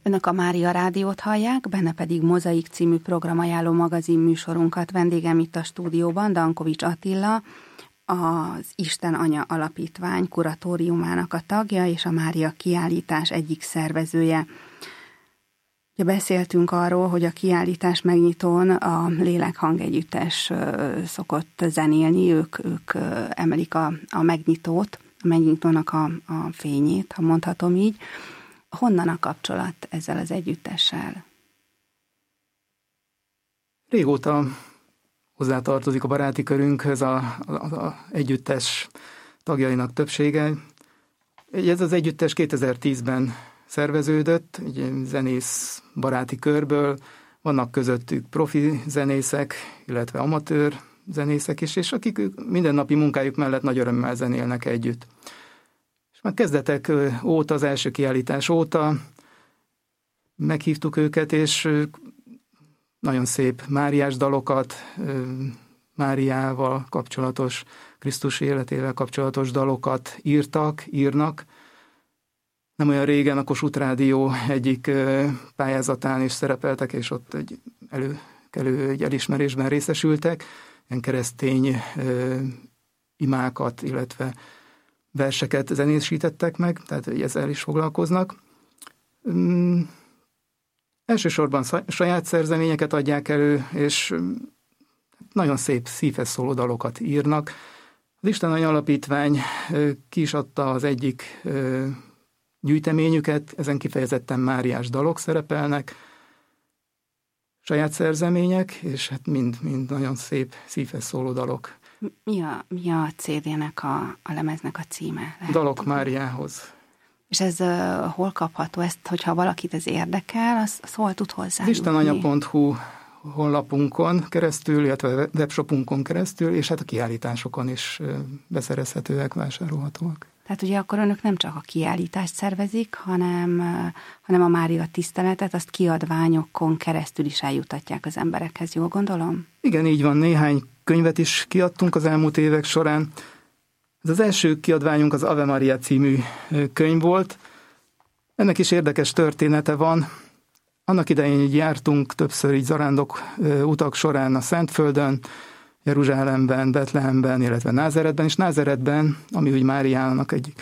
Önök a Mária Rádiót hallják, benne pedig Mozaik című programajánló magazin műsorunkat. Vendégem itt a stúdióban Dankovics Attila, az Isten Anya Alapítvány kuratóriumának a tagja és a Mária kiállítás egyik szervezője. Beszéltünk arról, hogy a kiállítás megnyitón a Lélekhang Együttes szokott zenélni, ők emelik a megnyitót, a megnyitónak a fényét, ha mondhatom így. Honnan a kapcsolat ezzel az együttessel? Régóta hozzátartozik a baráti körünkhöz az együttes tagjainak többsége. Ez az együttes 2010-ben szerveződött, egy zenész baráti körből, vannak közöttük profi zenészek, illetve amatőr zenészek is, és akik mindennapi munkájuk mellett nagy örömmel zenélnek együtt. És már kezdetek óta, az első kiállítás óta meghívtuk őket, és nagyon szép máriás dalokat, Máriával kapcsolatos, Krisztus életével kapcsolatos dalokat írnak. Nem olyan régen a Kossuth Rádió egyik pályázatán is szerepeltek, és ott egy elismerésben részesültek, ilyen keresztény imákat, illetve verseket zenésítettek meg, tehát ezzel is foglalkoznak. Elsősorban saját szerzeményeket adják elő, és nagyon szép, szívhez szóló dalokat írnak. Az Isten Anya Alapítvány ki is adta az egyik gyűjteményüket, ezen kifejezetten máriás dalok szerepelnek, saját szerzemények, és hát mind nagyon szép, szívhez szóló dalok. Mi a CD-nek, a lemeznek a címe? Dalok Máriához. És ez hol kapható? Ezt, hogyha valakit ez érdekel, az hol tud hozzá? istenanya.hu honlapunkon keresztül, illetve webshopunkon keresztül, és hát a kiállításokon is beszerezhetőek, vásárolhatóak. Tehát ugye akkor önök nem csak a kiállítást szervezik, hanem a Mária tiszteletet, azt kiadványokon keresztül is eljutatják az emberekhez, jól gondolom? Igen, így van. Néhány könyvet is kiadtunk az elmúlt évek során. Ez az első kiadványunk az Ave Maria című könyv volt. Ennek is érdekes története van. Annak idején így jártunk többször így zarándok utak során a Szentföldön, Jeruzsálemben, Betlehemben, illetve Názáretben, és Názáretben, ami úgy Máriának egy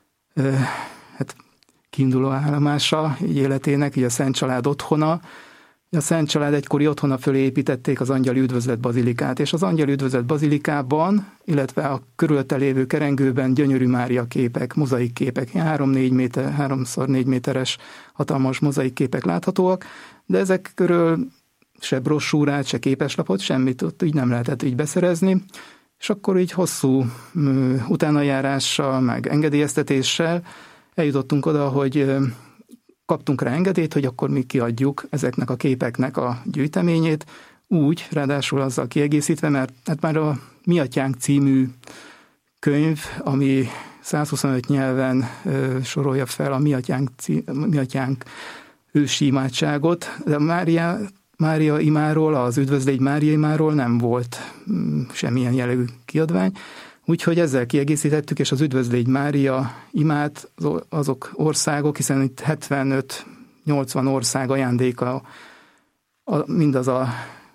kiinduló állomása életének, így a Szent Család otthona. A Szent Család egykori otthona fölé építették az Angyali Üdvözlet Bazilikát, és az Angyali Üdvözlet Bazilikában, illetve a körülte lévő kerengőben gyönyörű Mária képek, mozaik képek, 3x4 méteres hatalmas mozaik képek láthatóak, de ezek körül se brossúrát, se képeslapot, semmit ott így nem lehetett így beszerezni, és akkor így hosszú utánajárással, meg engedélyeztetéssel eljutottunk oda, hogy kaptunk rá engedélyt, hogy akkor mi kiadjuk ezeknek a képeknek a gyűjteményét, úgy, ráadásul azzal kiegészítve, mert hát már a Mi Atyánk című könyv, ami 125 nyelven sorolja fel a Mi Atyánk ősi imádságot, de Mária imáról, az Üdvözlégy Mária imáról nem volt semmilyen jellegű kiadvány, úgyhogy ezzel kiegészítettük, és az Üdvözlégy Mária imát azok országok, hiszen itt 75-80 ország ajándéka mindaz a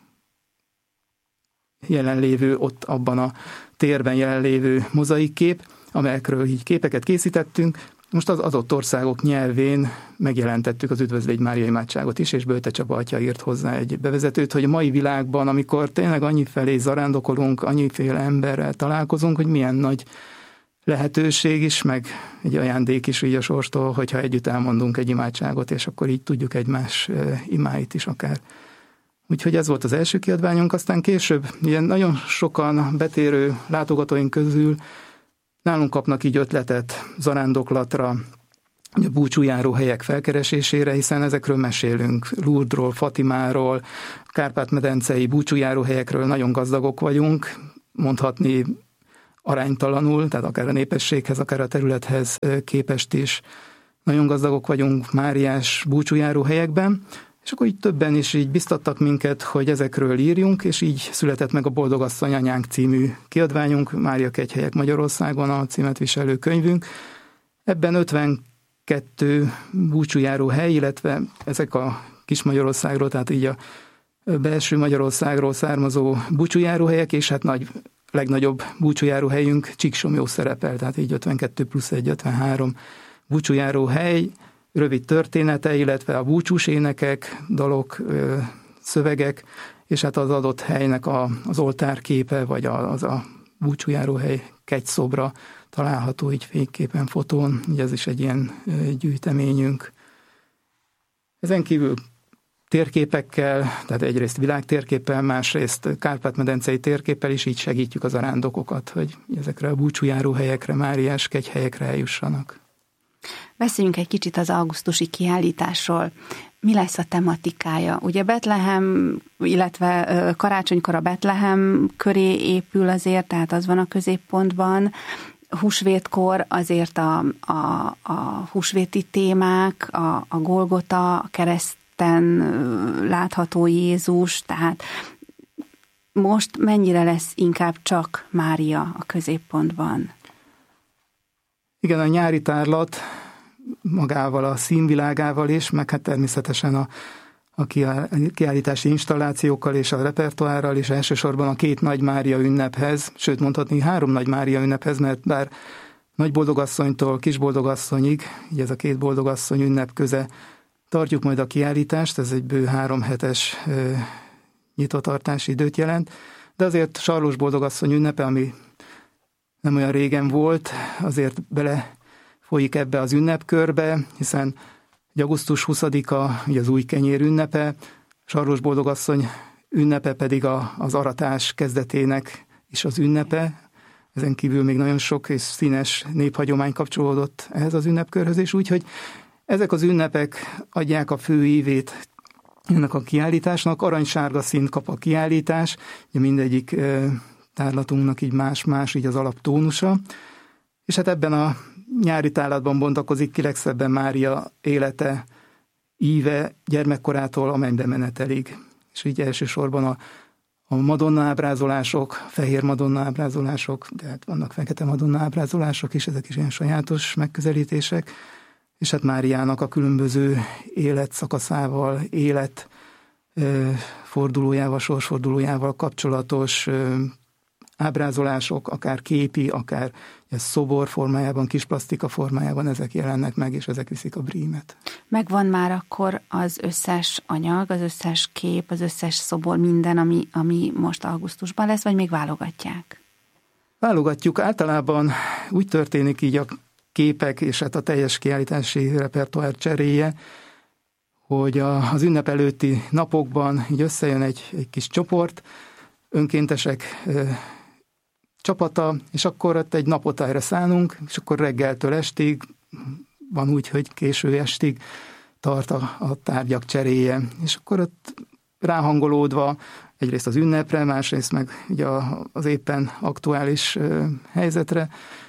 jelenlévő, ott abban a térben jelenlévő mozaikkép, amelyekről így képeket készítettünk. Most az adott országok nyelvén megjelentettük az Üdvözlégy Mária imádságot is, és Bölte Csaba atya írt hozzá egy bevezetőt, hogy a mai világban, amikor tényleg annyifelé zarándokolunk, annyiféle emberrel találkozunk, hogy milyen nagy lehetőség is, meg egy ajándék is így a sorstól, hogyha együtt elmondunk egy imádságot, és akkor így tudjuk egymás imáit is akár. Úgyhogy ez volt az első kiadványunk, aztán később ilyen nagyon sokan betérő látogatóink közül nálunk kapnak így ötletet zarándoklatra, a búcsújáró helyek felkeresésére, hiszen ezekről mesélünk, Lourdesról, Fatimáról, Kárpát-medencei búcsújáró helyekről nagyon gazdagok vagyunk, mondhatni aránytalanul, tehát akár a népességhez, akár a területhez képest is nagyon gazdagok vagyunk máriás búcsújáró helyekben, és akkor így többen is így biztattak minket, hogy ezekről írjunk, és így született meg a Boldogasszony Anyánk című kiadványunk, Mária Kegyhelyek Magyarországon a címet viselő könyvünk. Ebben 52 52 búcsújáró hely, illetve ezek a Kis-Magyarországról, tehát így a belső Magyarországról származó búcsújáróhelyek, és hát legnagyobb búcsújáróhelyünk Csíksomlyó szerepel, tehát így 52 plusz 1, 53 búcsújáróhely, rövid története, illetve a búcsús énekek, dalok, szövegek, és hát az adott helynek az oltárképe, vagy az a búcsújáróhely kegyszobra található így fényképen, fotón, így ez is egy ilyen gyűjteményünk. Ezen kívül térképekkel, tehát egyrészt világtérképpel, másrészt Kárpát-medencei térképpel is így segítjük az arándokokat, hogy ezekre a búcsújáróhelyekre, máriás kegyhelyekre eljussanak. Beszéljünk egy kicsit az augusztusi kiállításról. Mi lesz a tematikája? Ugye Betlehem, illetve karácsonykor a Betlehem köré épül azért, tehát az van a középpontban. Húsvétkor azért a húsvéti témák, a Golgota, a kereszten látható Jézus, tehát most mennyire lesz inkább csak Mária a középpontban? Igen, a nyári tárlat magával, a színvilágával is, meg hát természetesen a kiállítási installációkkal és a repertoárral, és elsősorban a 2 Nagy Mária ünnephez, sőt mondhatni 3 Nagy Mária ünnephez, mert bár Nagy Boldogasszonytól Kis Boldogasszonyig, így ez a 2 boldogasszony ünnep köze tartjuk majd a kiállítást, ez egy bő 3 hetes nyitvatartási időt jelent, de azért Sarlós Boldogasszony ünnepe, ami nem olyan régen volt, azért belefolyik ebbe az ünnepkörbe, hiszen augusztus 20-a ugye az új kenyér ünnepe, Sarlós Boldogasszony ünnepe pedig az aratás kezdetének is az ünnepe. Ezen kívül még nagyon sok és színes néphagyomány kapcsolódott ehhez az ünnepkörhöz, és úgyhogy ezek az ünnepek adják a fő ívét ennek a kiállításnak. Aranysárga színt kap a kiállítás, ugye mindegyik tárlatunknak így más-más így az alaptónusa, és hát ebben a nyári tárlatban bontakozik ki legszebben Mária élete, íve gyermekkorától a mennybe menetelig. És így elsősorban a Madonna ábrázolások, fehér Madonna ábrázolások, de hát vannak fekete Madonna ábrázolások is, ezek is ilyen sajátos megközelítések, és hát Máriának a különböző életszakaszával, fordulójával, sorsfordulójával kapcsolatos ábrázolások, akár képi, akár szobor formájában, kis plasztika formájában, ezek jelennek meg, és ezek viszik a brímet. Megvan már akkor az összes anyag, az összes kép, az összes szobor, minden, ami most augusztusban lesz, vagy még válogatják? Válogatjuk. Általában úgy történik így a képek és hát a teljes kiállítási repertoár cseréje, hogy az ünnep előtti napokban így összejön egy kis csoport, önkéntesek csapata, és akkor ott egy napot erre szánunk, és akkor reggeltől estig, van úgy, hogy késő estig tart a tárgyak cseréje. És akkor ott ráhangolódva egyrészt az ünnepre, másrészt meg ugye az éppen aktuális helyzetre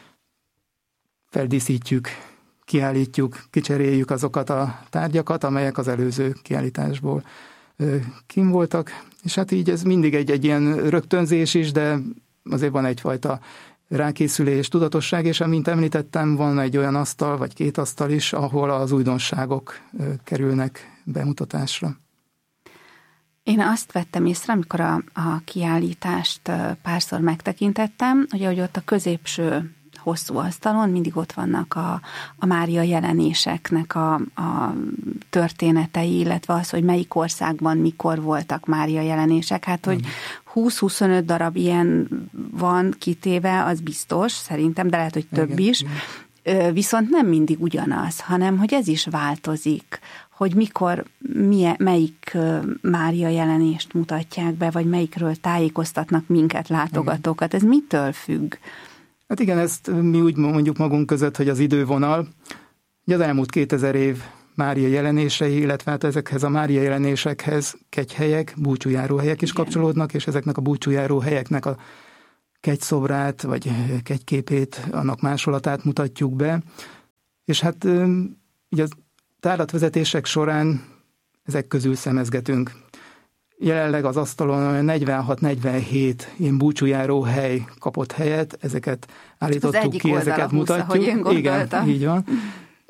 feldíszítjük, kiállítjuk, kicseréljük azokat a tárgyakat, amelyek az előző kiállításból kim voltak, és hát így ez mindig egy ilyen rögtönzés is, de azért van egyfajta rákészülés, tudatosság, és amint említettem, van egy olyan asztal, vagy 2 asztal is, ahol az újdonságok kerülnek bemutatásra. Én azt vettem észre, amikor a kiállítást párszor megtekintettem, hogy ott a középső hosszú asztalon mindig ott vannak a Mária jelenéseknek a történetei, illetve az, hogy melyik országban mikor voltak Mária jelenések. Hát, hogy 20-25 darab ilyen van kitéve, az biztos, szerintem, de lehet, hogy több is. Viszont nem mindig ugyanaz, hanem, hogy ez is változik, hogy mikor, melyik Mária jelenést mutatják be, vagy melyikről tájékoztatnak minket, látogatókat. Ez mitől függ? Hát igen, ezt mi úgy mondjuk magunk között, hogy az idővonal. Ugye az elmúlt 2000 év Mária jelenései, illetve hát ezekhez a Mária jelenésekhez kegyhelyek, búcsújáróhelyek is kapcsolódnak, és ezeknek a búcsújáróhelyeknek a kegyszobrát, vagy kegyképét, annak másolatát mutatjuk be. És hát ugye a tárlatvezetések során ezek közül szemezgetünk. Jelenleg az asztalon 46-47 ilyen búcsújáró hely kapott helyet, ezeket állítottuk ki, ezeket mutatjuk. Igen, így van.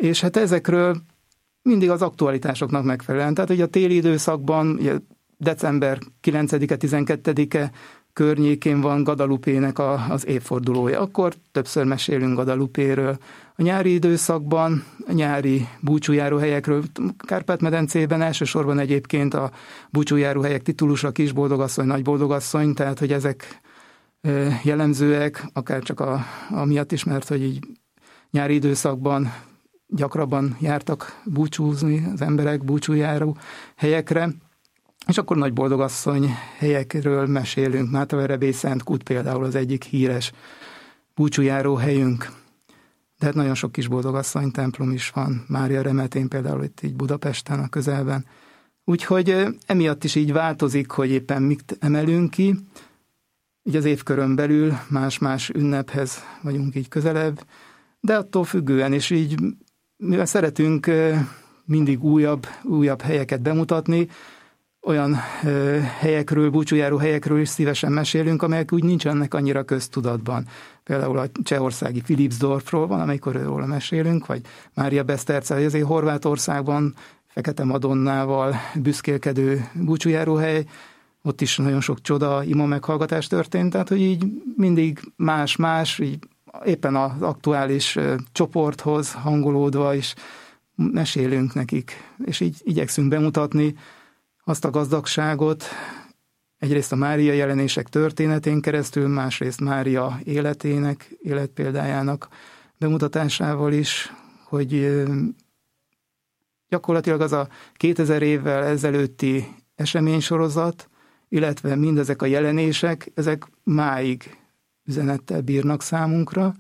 És hát ezekről mindig az aktualitásoknak megfelelően. Tehát ugye a téli időszakban, ugye december 9-e, 12-e környékén van Guadalupe-nek az évfordulója. Akkor többször mesélünk Guadalupe-ről. A nyári időszakban, a nyári búcsújáróhelyekről, Kárpát-medencében elsősorban egyébként a búcsújáróhelyek titulusa Kisboldogasszony, Nagyboldogasszony, tehát hogy ezek jellemzőek, akár csak amiatt is, mert hogy így nyári időszakban gyakrabban jártak búcsúzni az emberek búcsújáró helyekre, és akkor Nagyboldogasszony helyekről mesélünk. Mátraverebély Szent Kút például az egyik híres búcsújáró helyünk. De hát nagyon sok Kisboldogasszony templom is van, Mária Remetén például itt így Budapesten a közelben. Úgyhogy emiatt is így változik, hogy éppen mit emelünk ki. Így az évkörön belül más-más ünnephez vagyunk így közelebb, de attól függően is így, mivel szeretünk mindig újabb helyeket bemutatni, olyan helyekről, búcsújáró helyekről is szívesen mesélünk, amelyek úgy nincsenek annyira köztudatban. Például a csehországi Philipsdorfról van, amikor róla mesélünk, vagy Mária Beszterce, vagy azért Horvátországban Fekete Madonnával büszkélkedő búcsújáróhely, ott is nagyon sok csoda, ima meghallgatás történt, tehát hogy így mindig más-más, így éppen az aktuális csoporthoz hangolódva is mesélünk nekik, és így igyekszünk bemutatni azt a gazdagságot, egyrészt a Mária jelenések történetén keresztül, másrészt Mária életpéldájának bemutatásával is, hogy gyakorlatilag az a 2000 évvel ezelőtti eseménysorozat, illetve mindezek a jelenések, ezek máig üzenettel bírnak számunkra,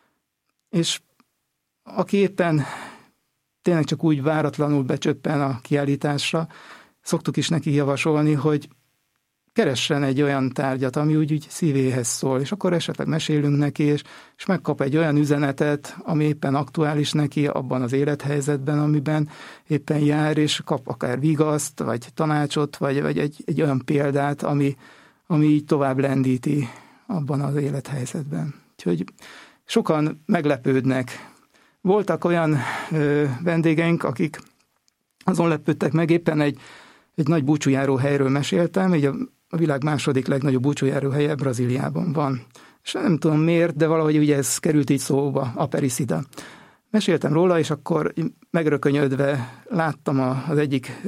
és aki éppen tényleg csak úgy váratlanul becsöppen a kiállításra, szoktuk is neki javasolni, hogy keressen egy olyan tárgyat, ami úgy szívéhez szól, és akkor esetleg mesélünk neki, és megkap egy olyan üzenetet, ami éppen aktuális neki abban az élethelyzetben, amiben éppen jár, és kap akár vigaszt, vagy tanácsot, vagy egy olyan példát, ami így tovább lendíti abban az élethelyzetben. Úgyhogy sokan meglepődnek. Voltak olyan vendégeink, akik azon lepődtek meg, éppen egy nagy búcsújáró helyről meséltem, így a világ második legnagyobb búcsújáró helye Brazíliában van. És nem tudom miért, de valahogy ugye ez került így szóba, Aparecida. Meséltem róla, és akkor megrökönyödve láttam az egyik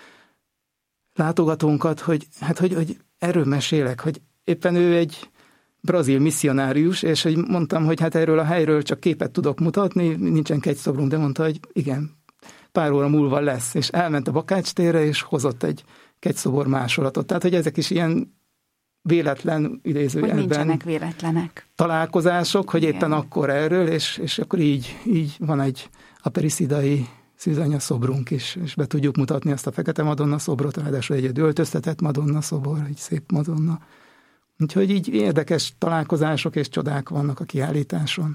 látogatónkat, hogy erről mesélek, hogy éppen ő egy brazil misszionárius, és hogy mondtam, hogy hát erről a helyről csak képet tudok mutatni, nincsen kegyszobrunk, de mondta, hogy igen, pár óra múlva lesz, és elment a Bakács térre, és hozott egy kegyszobor másolatot. Tehát, hogy ezek is ilyen véletlen idézőjelben. Hogy nincsenek véletlenek. Találkozások, hogy éppen akkor erről, és akkor így van egy apericidai szűzanya szobrunk is, és be tudjuk mutatni azt a Fekete Madonna szobrot, ráadásul egy öltöztetett Madonna szobor, egy szép Madonna. Úgyhogy így érdekes találkozások és csodák vannak a kiállításon.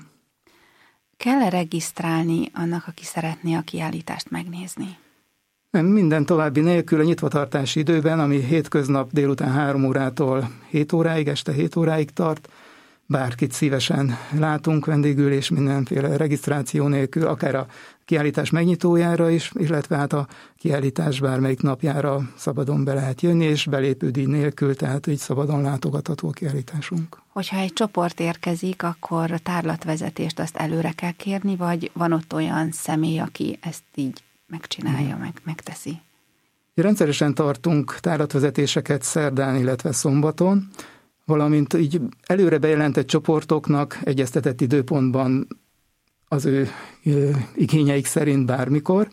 Kell-e regisztrálni annak, aki szeretné a kiállítást megnézni? Nem, minden további nélkül a nyitvatartási időben, ami hétköznap délután 3 órától 7 óráig, este 7 óráig tart, bárkit szívesen látunk vendégülés mindenféle regisztráció nélkül, akár a kiállítás megnyitójára is, illetve hát a kiállítás bármelyik napjára szabadon be lehet jönni, és belépődíj nélkül, tehát így szabadon látogatható a kiállításunk. Hogyha egy csoport érkezik, akkor tárlatvezetést azt előre kell kérni, vagy van ott olyan személy, aki ezt így megcsinálja, megteszi? Rendszeresen tartunk tárlatvezetéseket szerdán, illetve szombaton, valamint így előre bejelentett csoportoknak egyeztetett időpontban az ő igényeik szerint bármikor.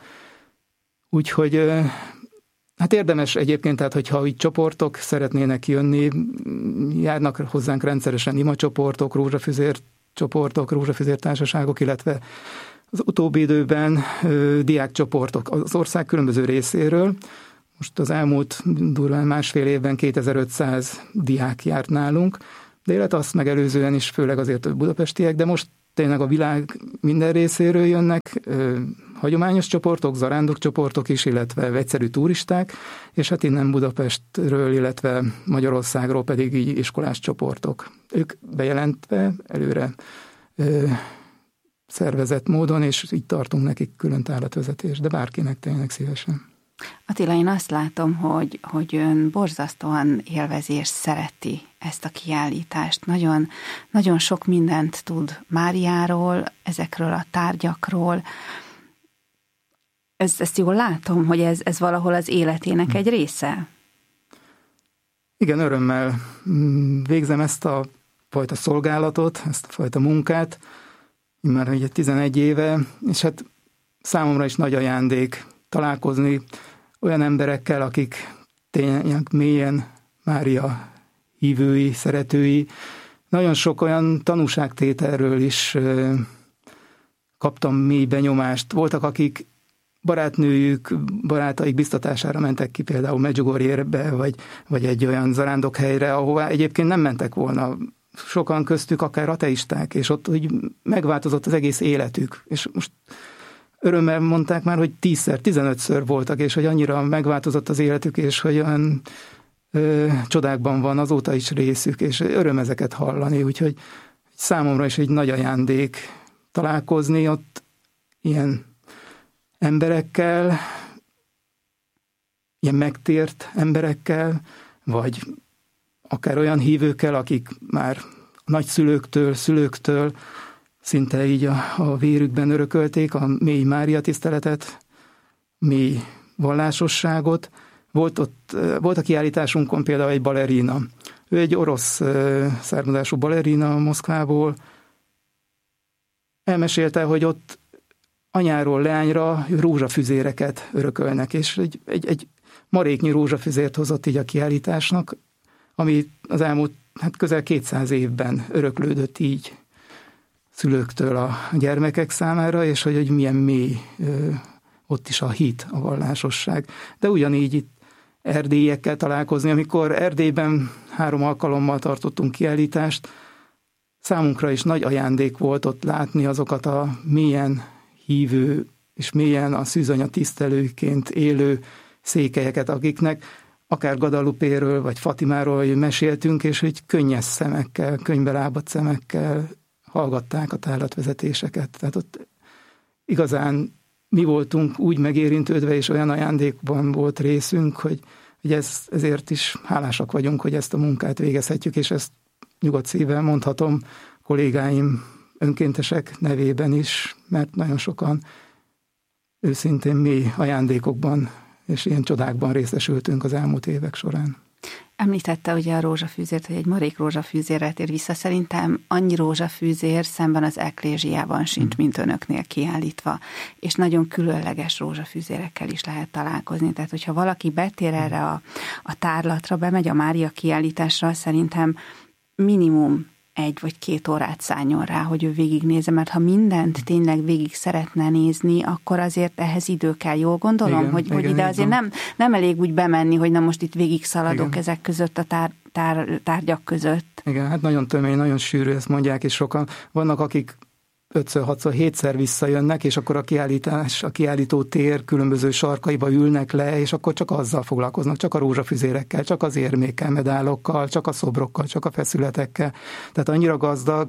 Úgyhogy hát érdemes egyébként, tehát hogyha így csoportok szeretnének jönni, járnak hozzánk rendszeresen imacsoportok, rózsafüzér csoportok, rózsafüzér társaságok, illetve az utóbbi időben diákcsoportok az ország különböző részéről. Most az elmúlt durván másfél évben 2500 diák járt nálunk, de illetve azt megelőzően is főleg azért budapestiek, de most tényleg a világ minden részéről jönnek hagyományos csoportok, zarándokcsoportok is, illetve egyszerű turisták, és hát innen Budapestről, illetve Magyarországról pedig így iskolás csoportok. Ők bejelentve előre szervezett módon, és így tartunk nekik külön tárlatvezetést, de bárkinek tényleg szívesen. Attila, én azt látom, hogy ön borzasztóan élvezi és szereti ezt a kiállítást. Nagyon, nagyon sok mindent tud Máriáról, ezekről a tárgyakról. Ezt jól látom, hogy ez valahol az életének egy része? Igen, örömmel végzem ezt a fajta szolgálatot, ezt a fajta munkát, már ugye 11 éve, és hát számomra is nagy ajándék találkozni olyan emberekkel, akik tényleg mélyen Mária hívői, szeretői. Nagyon sok olyan tanúságtételről is kaptam mély benyomást. Voltak, akik barátnőjük, barátaik biztatására mentek ki például Medjugorjébe, vagy egy olyan zarándokhelyre, ahová egyébként nem mentek volna. Sokan köztük akár ateisták, és ott úgy megváltozott az egész életük. És most örömmel mondták már, hogy 10-szer, 15-ször voltak, és hogy annyira megváltozott az életük, és hogy olyan csodákban van azóta is részük, és öröm ezeket hallani, úgyhogy számomra is egy nagy ajándék találkozni ott ilyen emberekkel, ilyen megtért emberekkel, vagy akár olyan hívőkkel, akik már nagyszülőktől, szülőktől szinte így a vérükben örökölték a mély Mária tiszteletet, mély vallásosságot. Volt a kiállításunkon például egy balerina. Ő egy orosz származású balerina Moszkvából. Elmesélte, hogy ott anyáról leányra rózsafüzéreket örökölnek, és egy maréknyi rózsafüzért hozott így a kiállításnak, ami az elmúlt közel 200 évben öröklődött így szülőktől a gyermekek számára, és hogy milyen mély ott is a hit, a vallásosság. De ugyanígy itt erdélyekkel találkozni, amikor Erdélyben 3 alkalommal tartottunk kiállítást, számunkra is nagy ajándék volt ott látni azokat a mélyen hívő és mélyen a szűzanya tisztelőként élő székelyeket, akiknek akár Guadalupéről vagy Fatimáról meséltünk, és hogy könnyes szemekkel, könyvbe lábadt szemekkel hallgatták a tárlatvezetéseket. Tehát ott igazán mi voltunk úgy megérintődve, és olyan ajándékban volt részünk, hogy ezért is hálásak vagyunk, hogy ezt a munkát végezhetjük, és ezt nyugodt szívvel mondhatom kollégáim önkéntesek nevében is, mert nagyon sokan őszintén mély ajándékokban és ilyen csodákban részesültünk az elmúlt évek során. Említette ugye a rózsafűzért, hogy egy marék rózsafűzérre tér vissza. Szerintem annyi rózsafűzér szemben az eklézsiában sincs, mint önöknél kiállítva. És nagyon különleges rózsafűzérekkel is lehet találkozni. Tehát, hogyha valaki betér erre a tárlatra, bemegy a Mária kiállításra, szerintem minimum 1 vagy 2 órát szálljon rá, hogy ő végignézze, mert ha mindent tényleg végig szeretne nézni, akkor azért ehhez idő kell, jól gondolom, igen, hogy igen, ide azért nem elég úgy bemenni, hogy na most itt végig szaladok igen. ezek között a tárgyak között. Igen, hát nagyon tömény, nagyon sűrű, ezt mondják, és sokan vannak, akik 5-ször, 6-szor, 7-szer visszajönnek, és akkor a kiállító tér különböző sarkaiba ülnek le, és akkor csak azzal foglalkoznak, csak a rózsafüzérekkel, csak az érmékkel, medálokkal, csak a szobrokkal, csak a feszületekkel. Tehát annyira gazdag,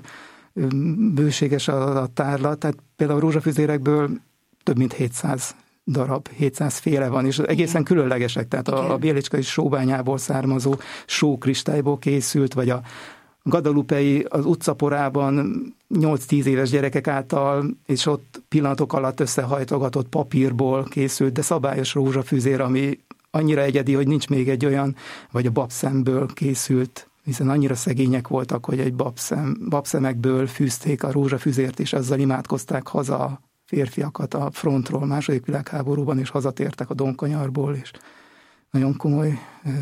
bőséges a tárlat, tehát például a rózsafüzérekből több mint 700 darab, 700 féle van, és egészen különlegesek, tehát a bielickai sóbányából származó sókristályból készült, vagy a guadalupei az utcaporában 8-10 éves gyerekek által, és ott pillanatok alatt összehajtogatott papírból készült, de szabályos rózsafűzér, ami annyira egyedi, hogy nincs még egy olyan, vagy a babszemből készült, hiszen annyira szegények voltak, hogy egy babszemekből fűzték a rózsafűzért, és azzal imádkozták haza a férfiakat a frontról második világháborúban, és hazatértek a Donkanyarból, és nagyon komoly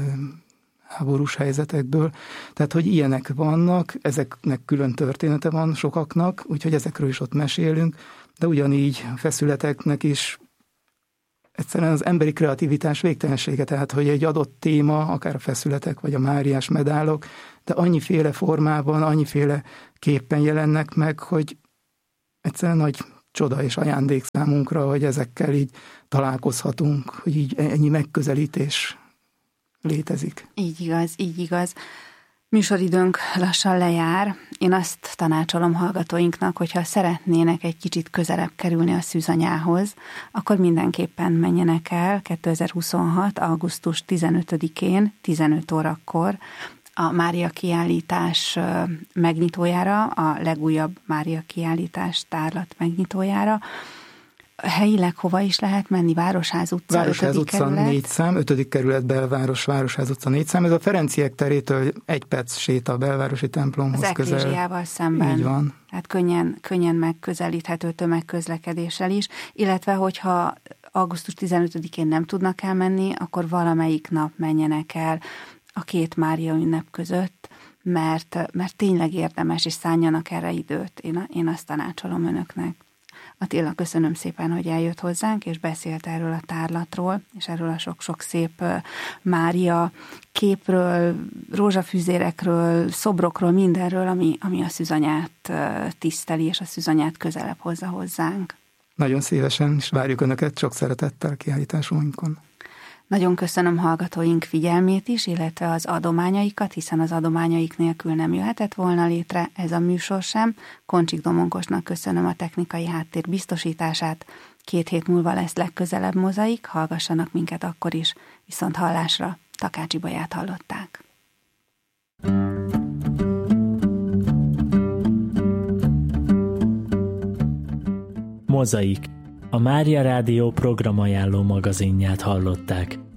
háborús helyzetekből. Tehát, hogy ilyenek vannak, ezeknek külön története van sokaknak, úgyhogy ezekről is ott mesélünk, de ugyanígy a feszületeknek is egyszerűen az emberi kreativitás végtelensége, tehát, hogy egy adott téma, akár a feszületek, vagy a máriás medálok, de annyiféle formában, annyiféle képpen jelennek meg, hogy egyszerűen nagy csoda és ajándék számunkra, hogy ezekkel így találkozhatunk, hogy így ennyi megközelítés létezik. Így igaz, így igaz. Műsoridőnk lassan lejár. Én azt tanácsolom hallgatóinknak, hogyha szeretnének egy kicsit közelebb kerülni a szűzanyához, akkor mindenképpen menjenek el 2026. augusztus 15-én, 15 órakor a Mária kiállítás megnyitójára, a legújabb Mária kiállítás tárlat megnyitójára. Helyileg hova is lehet menni? Városház utca, Városház utca kerület? 4 szám, 5. kerület belváros, Városház utca 4 szám. Ez a Ferenciek terétől 1 perc séta a belvárosi templomhoz közel. Az eklézsiával szemben. Így van. Tehát könnyen megközelíthető tömegközlekedéssel is, illetve hogyha augusztus 15-én nem tudnak elmenni, akkor valamelyik nap menjenek el a 2 Mária ünnep között, mert tényleg érdemes, és szánjanak erre időt. Én azt tanácsolom önöknek. Attila, köszönöm szépen, hogy eljött hozzánk, és beszélt erről a tárlatról, és erről a sok-sok szép Mária képről, rózsafűzérekről, szobrokról, mindenről, ami a szűzanyát tiszteli, és a szűzanyát közelebb hozza hozzánk. Nagyon szívesen, és várjuk Önöket sok szeretettel kiállításunkon. Nagyon köszönöm hallgatóink figyelmét is, illetve az adományaikat, hiszen az adományaik nélkül nem jöhetett volna létre ez a műsor sem. Koncsik Domonkosnak köszönöm a technikai háttér biztosítását. 2 hét múlva lesz legközelebb Mozaik, hallgassanak minket akkor is. Viszont hallásra, Takácsi Baját hallották. Mozaik. A Mária Rádió programajánló magazinját hallották.